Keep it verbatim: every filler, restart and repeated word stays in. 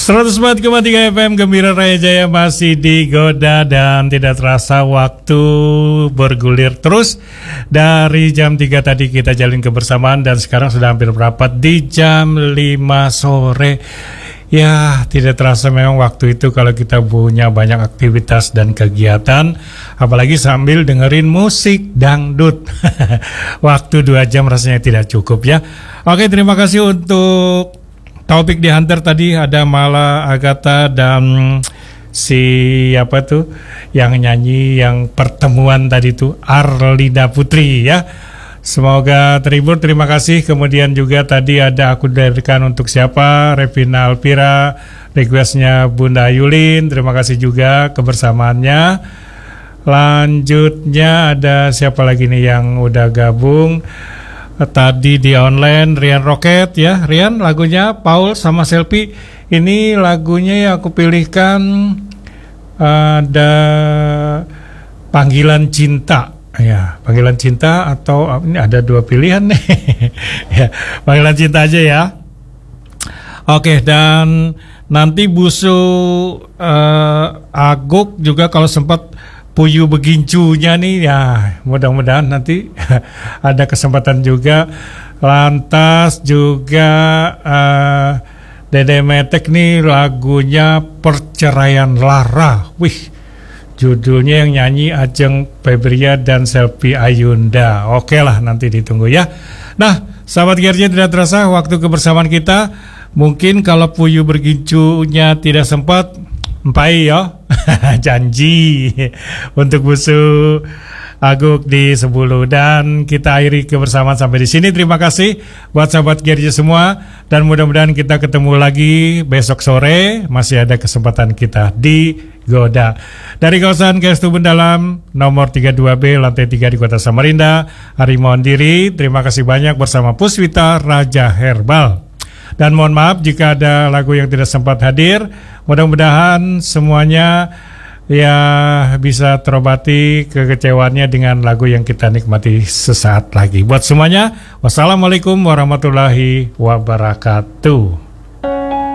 seratus empat koma tiga F M Gembira Raya Jaya masih digoda dan tidak terasa waktu bergulir terus. Dari jam tiga tadi kita jalin kebersamaan dan sekarang sudah hampir berapat di jam lima sore. Ya, tidak terasa memang waktu itu kalau kita punya banyak aktivitas dan kegiatan, apalagi sambil dengerin musik dangdut. Waktu dua jam rasanya tidak cukup ya. Oke, terima kasih untuk topik di Hunter tadi. Ada Mala Agatha dan si apa tuh yang nyanyi yang pertemuan tadi tuh Arlinda Putri ya. Semoga terhibur, terima kasih. Kemudian juga tadi ada Aku Dirikan Untuk Siapa, Revina Alpira, requestnya Bunda Yulin, terima kasih juga kebersamaannya. Lanjutnya ada siapa lagi nih yang udah gabung tadi di online, Rian Rocket ya. Rian, lagunya Paul sama Selfie. Ini lagunya yang aku pilihkan ada Panggilan Cinta. Ya, Panggilan Cinta atau ini ada dua pilihan nih. Ya, Panggilan Cinta aja ya. Oke, dan nanti Busu uh, Aguk juga kalau sempat Puyu Begincunya nih ya, mudah-mudahan nanti ada kesempatan juga. Lantas juga uh, Dede Metek nih lagunya Perceraian Lara. Wih, judulnya yang nyanyi Ajeng Febria dan Selvi Ayunda. Oke lah, nanti ditunggu ya. Nah, sahabat G R J, tidak terasa waktu kebersamaan kita. Mungkin kalau Puyu Bergincunya tidak sempat, empai ya. Janji untuk Busu Aguk di sepuluh. Dan kita akhiri kebersamaan sampai di sini. Terima kasih buat sahabat G R J semua. Dan mudah-mudahan kita ketemu lagi besok sore. Masih ada kesempatan kita di Goda. Dari kawasan K S Tubun Dalam nomor tiga puluh dua B lantai tiga di Kota Samarinda, Harimau Diri, terima kasih banyak bersama Puswita Raja Herbal. Dan mohon maaf jika ada lagu yang tidak sempat hadir. Mudah-mudahan semuanya ya bisa terobati kekecewaannya dengan lagu yang kita nikmati sesaat lagi. Buat semuanya, wassalamualaikum warahmatullahi wabarakatuh.